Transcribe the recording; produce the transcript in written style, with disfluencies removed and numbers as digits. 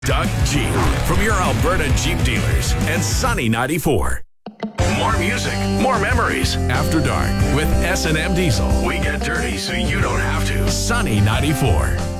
Doug Jeep from your Alberta Jeep dealers and Sunny 94. More music, more memories. After Dark with S&M Diesel. We get dirty so you don't have to. Sunny 94.